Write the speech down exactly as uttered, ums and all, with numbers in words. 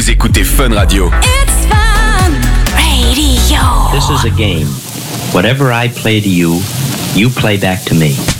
Vous écoutez Fun Radio. It's Fun Radio. This is a game. Whatever I play to you, you play back to me.